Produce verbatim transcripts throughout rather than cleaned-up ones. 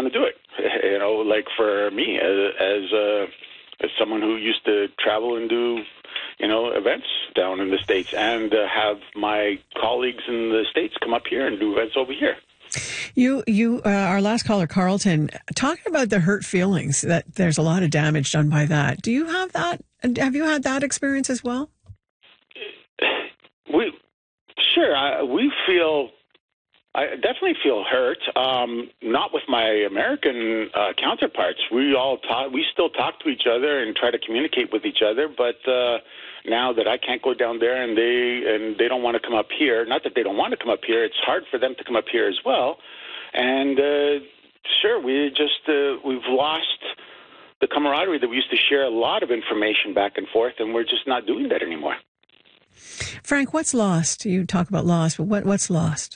want to do it. You know, like for me, as as, uh, as someone who used to travel and do, you know, events down in the States, and uh, have my colleagues in the States come up here and do events over here. You, you, uh, our last caller, Carlton, talking about the hurt feelings, that there's a lot of damage done by that. Do you have that? Have you had that experience as well? We, sure, I, we feel, I definitely feel hurt. Um, not with my American uh, counterparts. We all talk, we still talk to each other and try to communicate with each other, but uh, now that I can't go down there and they and they don't want to come up here, not that they don't want to come up here, it's hard for them to come up here as well. And uh, sure, we just uh, we've lost the camaraderie that we used to share a lot of information back and forth, and we're just not doing that anymore. Frank, what's lost? You talk about lost, but what what's lost?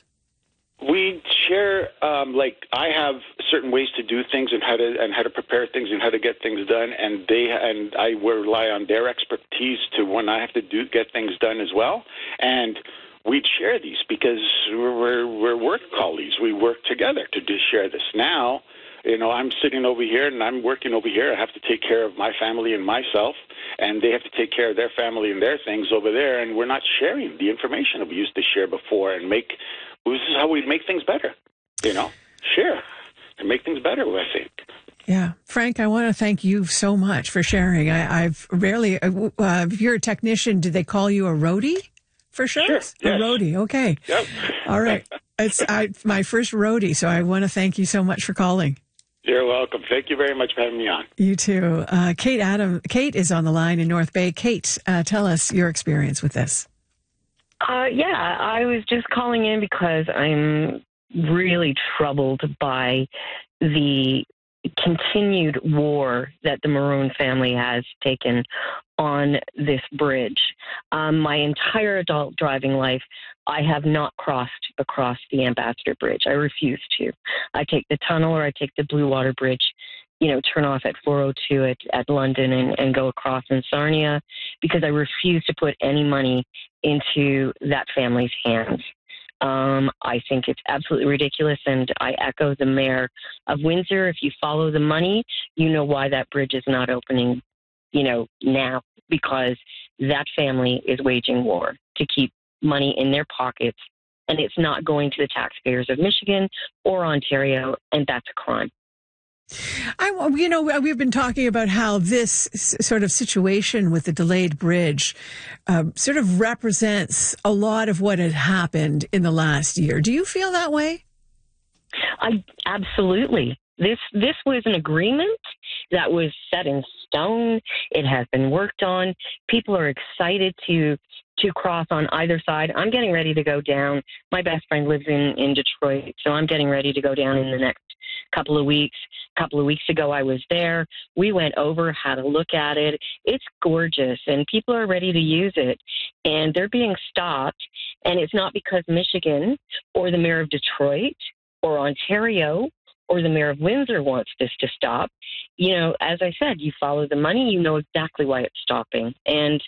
We share, um, like I have certain ways to do things and how to and how to prepare things and how to get things done, and they and I rely on their expertise to when I have to do get things done as well. And we'd share these because we're we're, we're work colleagues. We work together to do share this. Now, you know, I'm sitting over here and I'm working over here. I have to take care of my family and myself, and they have to take care of their family and their things over there. And we're not sharing the information that we used to share before and make. This is how we make things better, you know, share and make things better, I think. Yeah. Frank, I want to thank you so much for sharing. I, I've rarely, uh, if you're a technician, did they call you a roadie for sure? Sure. A Yes. roadie. Okay. Yep. All right. It's I, my first roadie, so I want to thank you so much for calling. You're welcome. Thank you very much for having me on. You too. Uh, Kate Adam, Kate is on the line in North Bay. Kate, uh, tell us your experience with this. Uh, yeah, I was just calling in because I'm really troubled by the continued war that the Maroon family has taken on this bridge. Um, my entire adult driving life, I have not crossed across the Ambassador Bridge. I refuse to. I take the tunnel or I take the Blue Water Bridge, you know, turn off at four oh two at, at London and, and go across in Sarnia because I refuse to put any money into that family's hands. Um, I think it's absolutely ridiculous, and I echo the mayor of Windsor. If you follow the money, you know why that bridge is not opening, you know, now, because that family is waging war to keep money in their pockets, and it's not going to the taxpayers of Michigan or Ontario, and that's a crime. I, you know, we've been talking about how this sort of situation with the delayed bridge uh, sort of represents a lot of what had happened in the last year. Do you feel that way? I absolutely. This this was an agreement that was set in stone. It has been worked on. People are excited to to cross on either side. I'm getting ready to go down. My best friend lives in, in Detroit, so I'm getting ready to go down in the next couple of weeks. A couple of weeks ago, I was there. We went over, had a look at it. It's gorgeous, and people are ready to use it, and they're being stopped. And it's not because Michigan or the mayor of Detroit or Ontario or the mayor of Windsor wants this to stop. You know, as I said, you follow the money, you know exactly why it's stopping. And,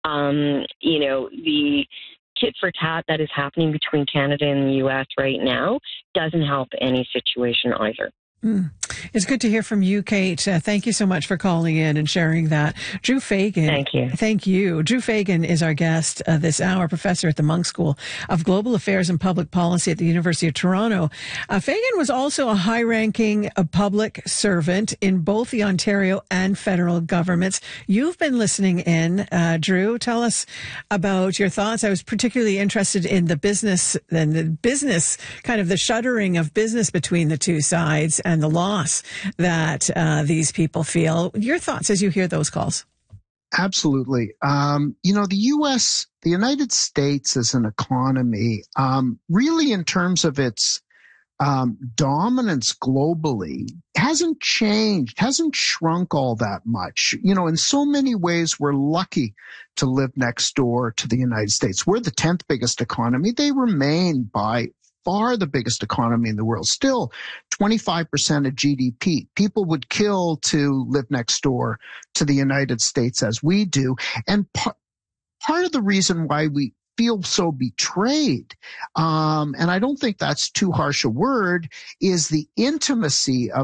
um, you know, the tit for tat that is happening between Canada and the U S right now doesn't help any situation either. Mm. It's good to hear from you, Kate. Uh, thank you so much for calling in and sharing that. Drew Fagan. Thank you. Thank you. Drew Fagan is our guest uh, this hour, professor at the Munk School of Global Affairs and Public Policy at the University of Toronto. Uh, Fagan was also a high-ranking uh, public servant in both the Ontario and federal governments. You've been listening in. Uh, Drew, tell us about your thoughts. I was particularly interested in the business and the business, kind of the shuttering of business between the two sides and the loss that uh, these people feel. Your thoughts as you hear those calls? Absolutely. Um, you know, the U S, the United States as an economy, um, really in terms of its um, dominance globally, hasn't changed, hasn't shrunk all that much. You know, in so many ways, we're lucky to live next door to the United States. We're the tenth biggest economy. They remain by far the biggest economy in the world, still twenty-five percent of G D P. People would kill to live next door to the United States as we do. And par- part of the reason why we feel so betrayed, um, and I don't think that's too harsh a word, is the intimacy of